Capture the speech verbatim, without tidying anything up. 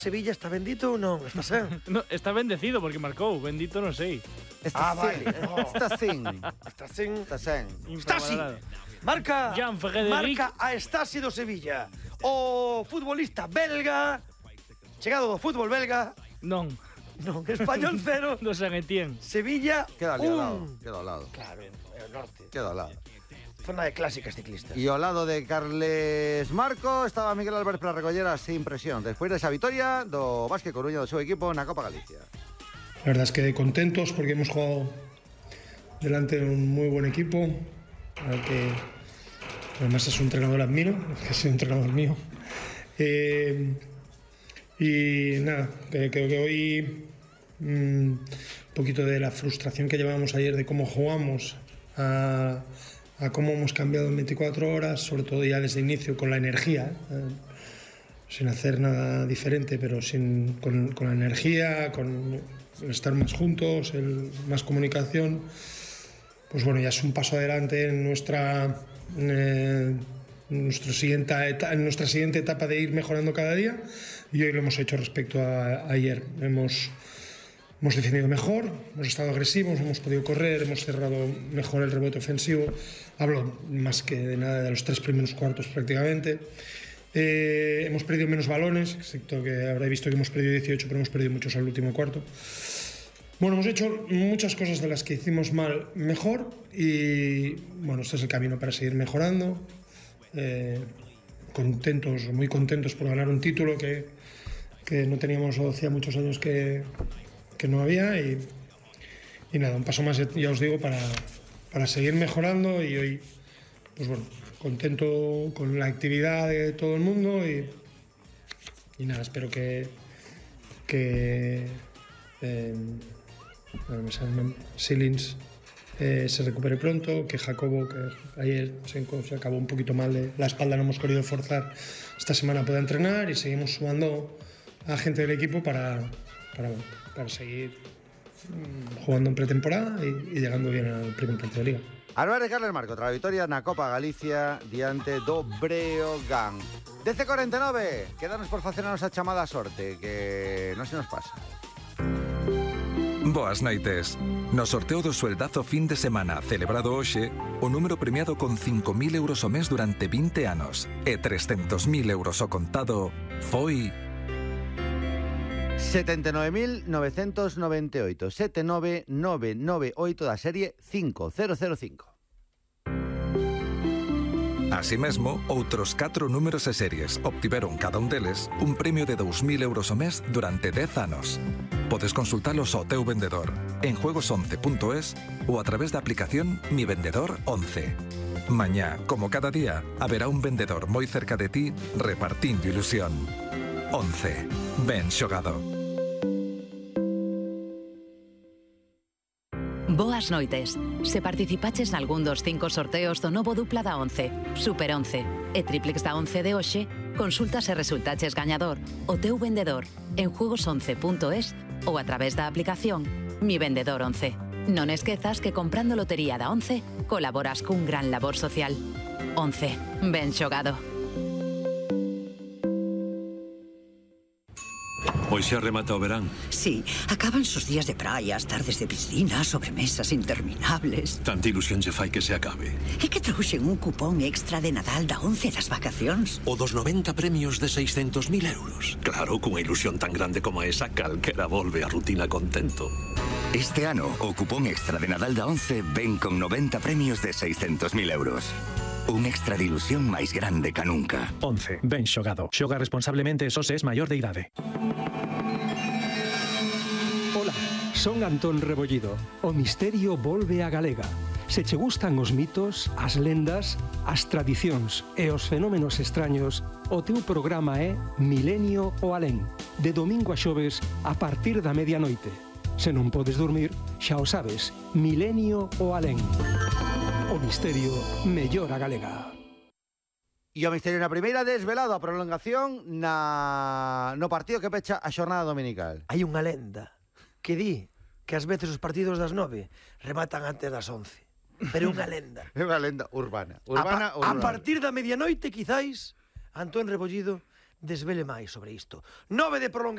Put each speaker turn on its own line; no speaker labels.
Sevilla está bendito ou non? Está sen?
No, está bendecido porque marcou, bendito non sei.
Está
Ah, vale. No.
Está sin.
Está sen.
Está sen.
Stasi. Marca,
Jan Frederic.
marca a Stasi do Sevilla. O futbolista belga, chegado do fútbol belga,
Non,
non, español cero,
do San Etienne.
Sevilla
Queda ali ao lado.
un.
Queda ao lado.
Claro, é o norte.
Queda ao lado.
Zona de clásicas ciclistas.
E ao lado de Carles Marco estaba Miguel Álvarez para recoller as impresións despois desa vitoria do Básquet Coruña do seu equipo na Copa Galicia.
La verdad es que contentos porque hemos jugado delante de un muy buen equipo, al que además es un entrenador admiro, que ha sido un entrenador mío. Eh, y nada, creo que, que hoy un mm, poquito de la frustración que llevábamos ayer de cómo jugamos a, a cómo hemos cambiado en veinticuatro horas, sobre todo ya desde el inicio con la energía, eh, sin hacer nada diferente, pero sin, con, con la energía, con el estar más juntos, el, más comunicación, pues bueno, ya es un paso adelante en nuestra, eh, nuestro siguiente etapa, en nuestra siguiente etapa de ir mejorando cada día, y hoy lo hemos hecho respecto a, a ayer. Hemos, hemos defendido mejor, hemos estado agresivos, hemos podido correr, hemos cerrado mejor el rebote ofensivo. Hablo más que de nada de los tres primeros cuartos prácticamente. Eh, hemos perdido menos balones, excepto que habré visto que hemos perdido dieciocho, pero hemos perdido muchos al último cuarto. Bueno, hemos hecho muchas cosas de las que hicimos mal mejor y bueno, este es el camino para seguir mejorando. Eh, contentos, muy contentos por ganar un título que, que no teníamos, o hacía muchos años que, que no había, y, y nada, un paso más, ya os digo, para, para seguir mejorando. Y hoy, pues bueno, contento con la actividad de todo el mundo y, y nada, espero que, que eh, Silins eh, se recupere pronto, que Jacobo, que ayer se, se acabó un poquito mal de la espalda, no hemos querido forzar, esta semana pueda entrenar, y seguimos sumando a gente del equipo para, para, para seguir jugando en pretemporada y, y llegando bien al primer partido de liga.
Álvarez Carles Marco, tras a vitoria na Copa Galicia diante do Breogán. dez e cuarenta e nove, quedanos por facer a nosa chamada a sorte, que non se nos pasa.
Boas noites. No sorteo do sueldazo fin de semana celebrado hoxe, o número premiado con cinco mil euros o mes durante vinte anos e trescentos mil euros o contado foi...
setenta e nove mil novecentos noventa e oito, sete nove nove nove oito da serie cinco cero cero cinco.
Así mesmo, outros catro números e series obtiveron cada un deles un premio de dous mil euros o mes durante dez anos. Podes consultalos ao teu vendedor en juegos once punto es ou a través da aplicación Mi Vendedor once. Mañá, como cada día, haberá un vendedor moi cerca de ti repartindo ilusión. once. Ben xogado.
Boas noites. Se participaches nalgún dos cinco sorteos do novo dupla da once, Super once e Triplex da once de hoxe, consulta se resultaches gañador o teu vendedor en juegos once punto es ou a través da aplicación Mi Vendedor once. Non esquezas que comprando lotería da once colaboras cun gran labor social. once. Ben xogado.
Hoy se remata o verán.
Sí, acaban sus días de praias, tardes de piscina, sobremesas interminables.
Tanta ilusión lle fai que se acabe.
É que trouxen un cupón extra de Nadal da once das vacacións.
O dos noventa premios de seiscentos mil euros. Claro, cunha ilusión tan grande como esa, calquera volve a rutina contento.
Este ano, o cupón extra de Nadal da once ven con noventa premios de seiscentos mil euros. Un extra de ilusión máis grande ca nunca.
once. Ben xogado. Xoga responsablemente e só se es maior de idade.
Ola, son Antón Rebollido. O misterio volve a Galega. Se che gustan os mitos, as lendas, as tradicións e os fenómenos extraños, o teu programa é Milenio o Alén, de domingo a xoves a partir da medianoite. Se non podes dormir, xa o sabes, Milenio o Alén. O misterio mellora galega.
E o misterio na primeira, desvelado a prolongación na no partido que pecha a xornada dominical.
Hai unha lenda que di que ás veces os partidos das nove rematan antes das once. Pero é unha lenda.
É unha lenda urbana. Urbana,
a, pa,
urbana.
A partir da medianoite, quizáis, Antón Rebollido desvele máis sobre isto. Nove de prolongación.